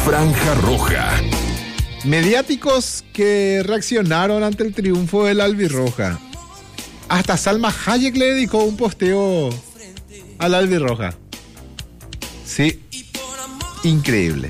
Franja Roja. Mediáticos que reaccionaron ante el triunfo del Albirroja. Hasta Salma Hayek le dedicó un posteo al Albirroja. Sí, increíble.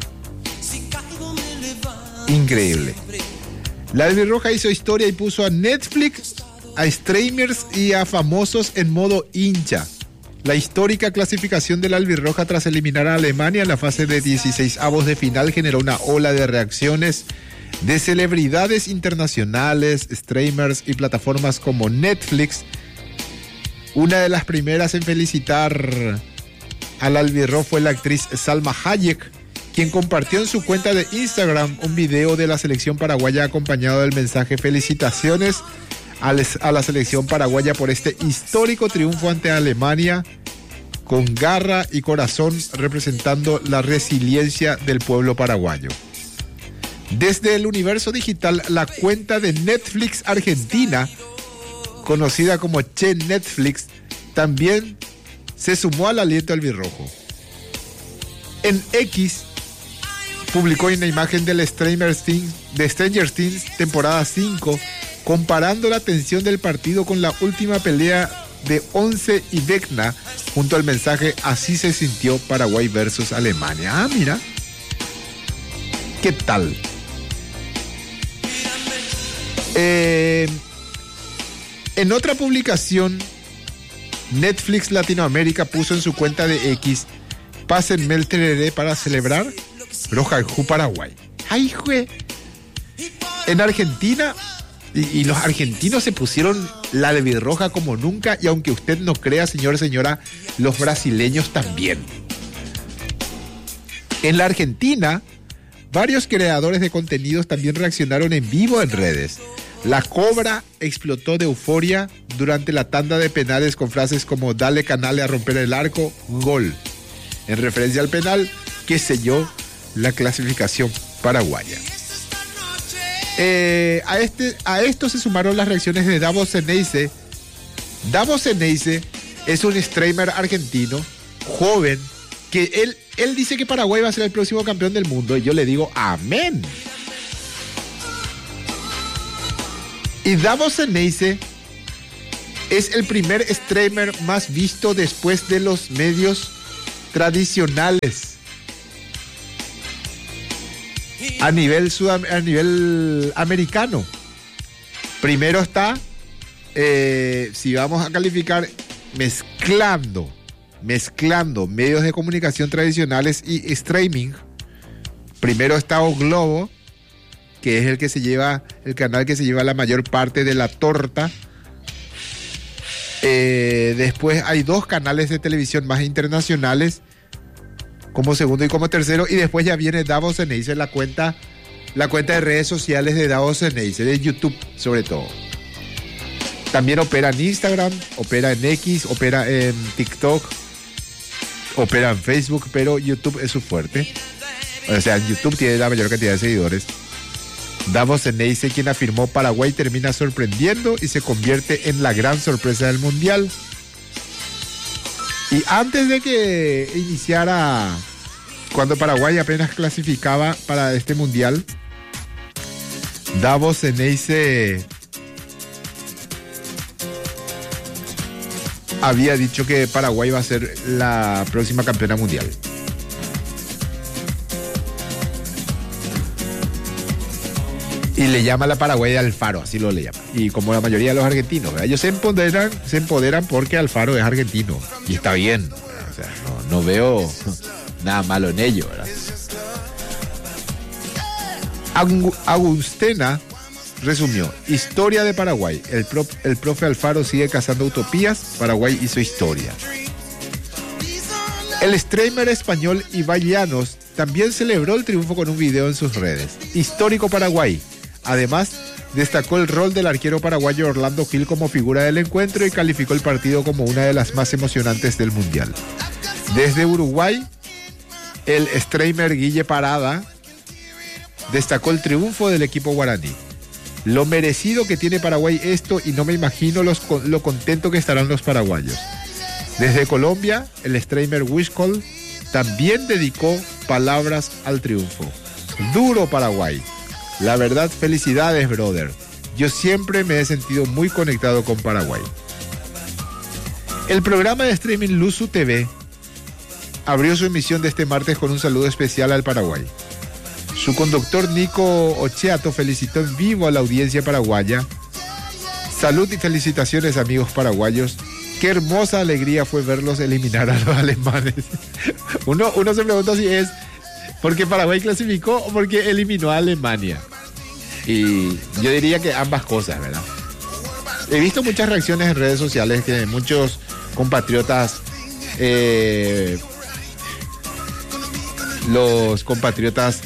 Increíble. La Albirroja hizo historia y puso a Netflix, a streamers y a famosos en modo hincha. La histórica clasificación de la Albirroja tras eliminar a Alemania en la fase de 16avos de final generó una ola de reacciones de celebridades internacionales, streamers y plataformas como Netflix. Una de las primeras en felicitar al Albirroja fue la actriz Salma Hayek, quien compartió en su cuenta de Instagram un video de la selección paraguaya acompañado del mensaje felicitaciones a la selección paraguaya por este histórico triunfo ante Alemania, con garra y corazón representando la resiliencia del pueblo paraguayo. Desde el universo digital, la cuenta de Netflix Argentina, conocida como Che Netflix, también se sumó al aliento albirrojo. En X publicó una imagen del de Stranger Things temporada 5, comparando la tensión del partido con la última pelea de Once y Vecna, junto al mensaje "Así se sintió Paraguay versus Alemania". Ah, mira. ¿Qué tal? En otra publicación, Netflix Latinoamérica puso en su cuenta de X: "Pásenme el tereré para celebrar Roja-Ju Paraguay". ¡Ay, jue! En Argentina, y los argentinos se pusieron la albirroja como nunca, y aunque usted no crea, señor, señora, los brasileños también. En la Argentina, varios creadores de contenidos también reaccionaron en vivo en redes. La Cobra explotó de euforia durante la tanda de penales con frases como "Dale Canale a romper el arco, gol", en referencia al penal que selló la clasificación paraguaya. A esto se sumaron las reacciones de Davo Ceneice. Davo Ceneice es un streamer argentino, joven, que él dice que Paraguay va a ser el próximo campeón del mundo, y yo le digo amén. Y Davo Ceneice es el primer streamer más visto después de los medios tradicionales a nivel americano. Primero está, si vamos a calificar, mezclando medios de comunicación tradicionales y streaming. Primero está O Globo, que es el canal que se lleva la mayor parte de la torta. Después hay dos canales de televisión más internacionales, como segundo y como tercero, y después ya viene Davo Ceneice, la cuenta de redes sociales de Davo Ceneice, de YouTube sobre todo. También opera en Instagram, opera en X, opera en TikTok, opera en Facebook, pero YouTube es su fuerte. O sea, en YouTube tiene la mayor cantidad de seguidores. Davo Ceneice, quien afirmó: "Paraguay termina sorprendiendo y se convierte en la gran sorpresa del Mundial". Y antes de que iniciara, cuando Paraguay apenas clasificaba para este Mundial, Davo Ceneice había dicho que Paraguay va a ser la próxima campeona mundial. Y le llama a la Paraguay de Alfaro, así lo le llama. Y como la mayoría de los argentinos, ¿verdad? Ellos se empoderan porque Alfaro es argentino. Y está bien. O sea, no veo nada malo en ello, ¿verdad? Agustena resumió: "Historia de Paraguay. El profe Alfaro sigue cazando utopías. Paraguay hizo historia". El streamer español Ibai Llanos también celebró el triunfo con un video en sus redes. "Histórico Paraguay". Además, destacó el rol del arquero paraguayo Orlando Gil como figura del encuentro y calificó el partido como una de las más emocionantes del Mundial. Desde Uruguay, el streamer Guille Parada destacó el triunfo del equipo guaraní. "Lo merecido que tiene Paraguay esto, y no me imagino lo contento que estarán los paraguayos". Desde Colombia, el streamer Wishcall también dedicó palabras al triunfo. Duro Paraguay. La verdad, felicidades, brother. Yo siempre me he sentido muy conectado con Paraguay. El programa de streaming Luzu TV abrió su emisión de este martes con un saludo especial al Paraguay. Su conductor Nico Ocheato felicitó en vivo a la audiencia paraguaya. Salud y felicitaciones, amigos paraguayos. Qué hermosa alegría fue verlos eliminar a los alemanes. Uno se pregunta si es porque Paraguay clasificó o porque eliminó a Alemania. Y yo diría que ambas cosas, ¿verdad? He visto muchas reacciones en redes sociales que muchos compatriotas, los compatriotas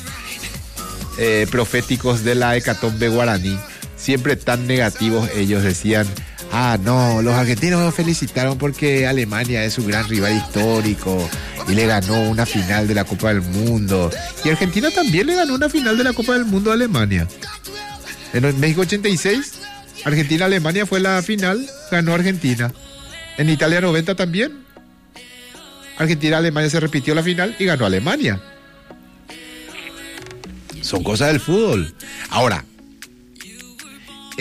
proféticos de la hecatombe guaraní, siempre tan negativos, ellos decían: ah, no, los argentinos nos felicitaron porque Alemania es un gran rival histórico y le ganó una final de la Copa del Mundo. Y Argentina también le ganó una final de la Copa del Mundo a Alemania. En México 86, Argentina-Alemania fue la final, ganó Argentina. En Italia 90 también. Argentina-Alemania se repitió la final y ganó Alemania. Son cosas del fútbol. Ahora, y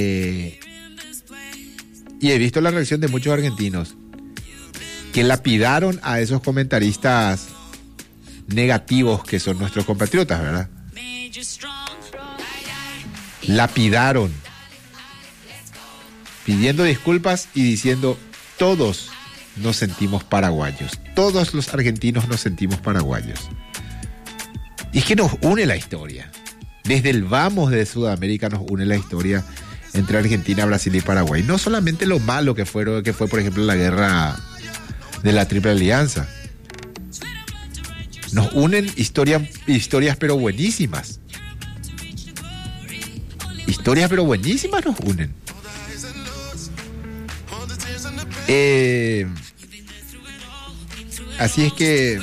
he visto la reacción de muchos argentinos que lapidaron a esos comentaristas negativos que son nuestros compatriotas, ¿verdad? Lapidaron, pidiendo disculpas y diciendo: todos nos sentimos paraguayos, todos los argentinos nos sentimos paraguayos. Y es que nos une la historia. Desde el vamos de Sudamérica nos une la historia entre Argentina, Brasil y Paraguay. No solamente lo malo que fue, por ejemplo, la guerra de la Triple Alianza. Nos unen historias pero buenísimas. Historias pero buenísimas nos unen. Así es que...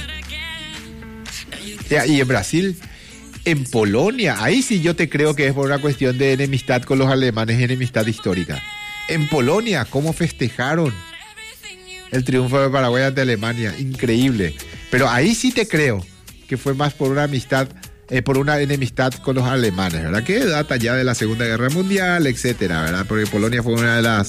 Y en Brasil, en Polonia, ahí sí yo te creo que es por una cuestión de enemistad con los alemanes, enemistad histórica. En Polonia, ¿cómo festejaron el triunfo de Paraguay ante Alemania? Increíble. Pero ahí sí te creo que fue más por una amistad, por una enemistad con los alemanes, ¿verdad? Que data ya de la Segunda Guerra Mundial, etcétera, ¿verdad? Porque Polonia fue una de las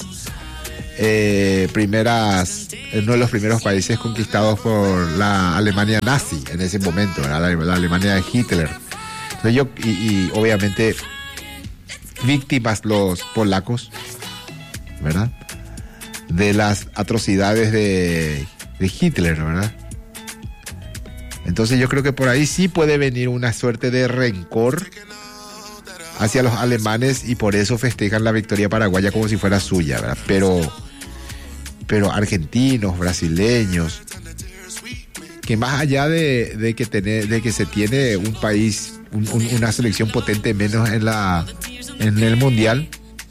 uno de los primeros países conquistados por la Alemania nazi en ese momento, ¿verdad? La Alemania de Hitler. Entonces y obviamente víctimas los polacos, ¿verdad? De las atrocidades de Hitler, ¿verdad? Entonces yo creo que por ahí sí puede venir una suerte de rencor hacia los alemanes y por eso festejan la victoria paraguaya como si fuera suya, ¿verdad? Pero argentinos, brasileños, que más allá de que se tiene un país, una selección potente menos en el mundial,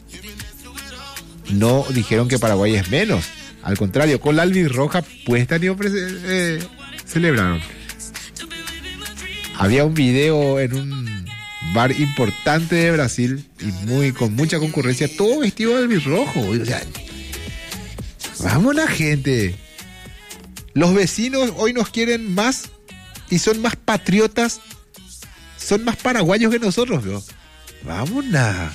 no dijeron que Paraguay es menos. Al contrario, con la albirroja puesta celebraron. Había un video en un bar importante de Brasil y con mucha concurrencia, todo vestido de albirrojo. O sea, vamos la gente. Los vecinos hoy nos quieren más y son más patriotas, son más paraguayos que nosotros, ¿no? Vámonos.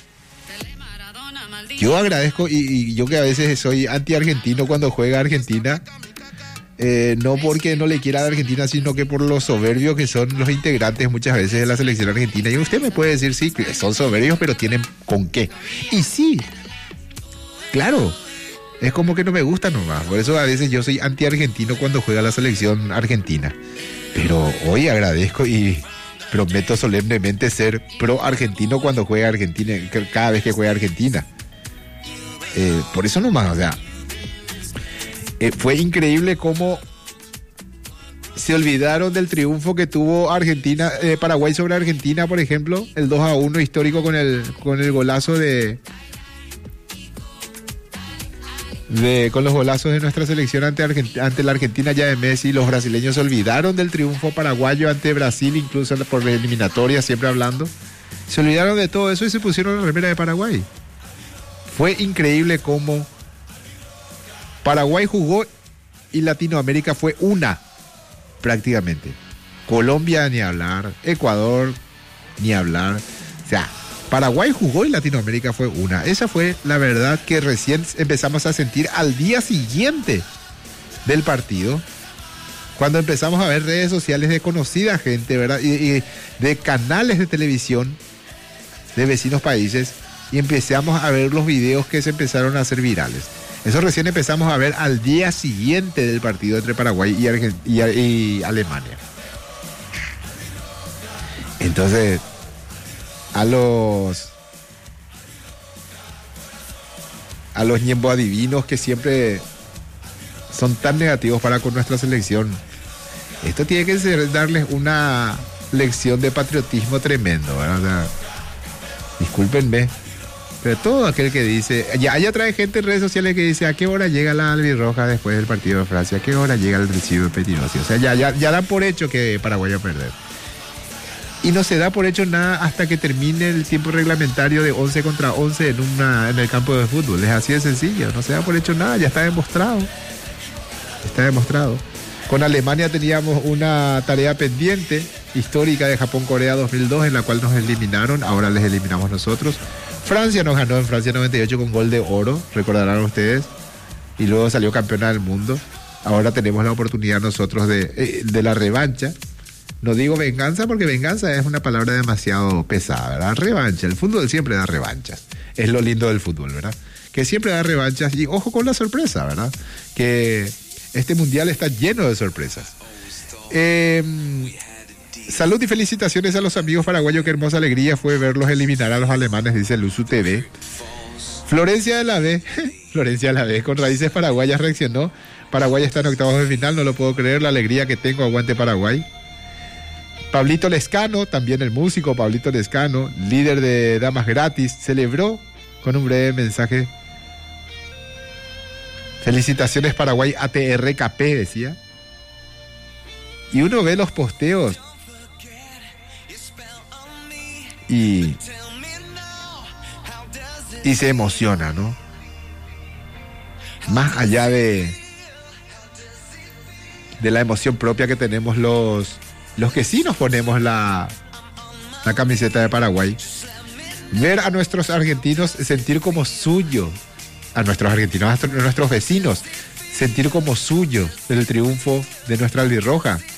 Yo agradezco y yo que a veces soy anti-argentino cuando juega Argentina, no porque no le quiera a Argentina, sino que por lo soberbios que son los integrantes muchas veces de la selección argentina. Y usted me puede decir, sí, que son soberbios, pero tienen con qué. Y sí, claro, es como que no me gusta nomás. Por eso a veces yo soy anti-argentino cuando juega la selección argentina. Pero hoy agradezco y prometo solemnemente ser pro-argentino cuando juega Argentina, cada vez que juega Argentina. Por eso nomás, o sea, fue increíble cómo se olvidaron del triunfo que tuvo Paraguay sobre Argentina, por ejemplo, el 2-1 histórico con el golazo con los golazos de nuestra selección ante la Argentina ya de Messi. Los brasileños se olvidaron del triunfo paraguayo ante Brasil, incluso por la eliminatoria, siempre hablando. Se olvidaron de todo eso y se pusieron la remera de Paraguay. Fue increíble cómo Paraguay jugó y Latinoamérica fue una, prácticamente. Colombia ni hablar, Ecuador ni hablar. O sea, Paraguay jugó y Latinoamérica fue una. Esa fue la verdad que recién empezamos a sentir al día siguiente del partido, cuando empezamos a ver redes sociales de conocida gente, ¿verdad? Y de canales de televisión de vecinos países, y empezamos a ver los videos que se empezaron a hacer virales. Eso recién empezamos a ver al día siguiente del partido entre Paraguay y Alemania. Entonces, a los ñembo adivinos que siempre son tan negativos para con nuestra selección, esto tiene que ser darles una lección de patriotismo tremendo, ¿verdad? O sea, discúlpenme, pero todo aquel que dice, ya trae gente en redes sociales que dice, ¿a qué hora llega la albirroja después del partido de Francia? ¿A qué hora llega el recibo de Petinossi? O sea, ya dan por hecho que Paraguay va a perder. Y no se da por hecho nada hasta que termine el tiempo reglamentario de 11 contra 11 en el campo de fútbol. Es así de sencillo, no se da por hecho nada, ya está demostrado. Está demostrado. Con Alemania teníamos una tarea pendiente, histórica, de Japón-Corea 2002, en la cual nos eliminaron, ahora les eliminamos nosotros. Francia nos ganó en Francia 98 con gol de oro, recordarán ustedes, y luego salió campeona del mundo. Ahora tenemos la oportunidad nosotros de la revancha. No digo venganza porque venganza es una palabra demasiado pesada, ¿verdad? Revancha, el fútbol siempre da revanchas. Es lo lindo del fútbol, ¿verdad? Que siempre da revanchas, y ojo con la sorpresa, ¿verdad? Que este mundial está lleno de sorpresas. Salud y felicitaciones a los amigos paraguayos. Qué hermosa alegría fue verlos eliminar a los alemanes, dice Luzu TV. Florencia de la B, Florencia de la B, con raíces paraguayas, reaccionó. Paraguay está en octavos de final, no lo puedo creer, la alegría que tengo, aguante Paraguay. Pablito Lescano, también el músico Pablito Lescano, líder de Damas Gratis, celebró con un breve mensaje. Felicitaciones Paraguay ATRKP, decía. Y uno ve los posteos y se emociona, ¿no? Más allá de la emoción propia que tenemos los que sí nos ponemos la camiseta de Paraguay, ver a nuestros argentinos sentir como suyo, a nuestros argentinos, a nuestros vecinos, sentir como suyo el triunfo de nuestra albirroja.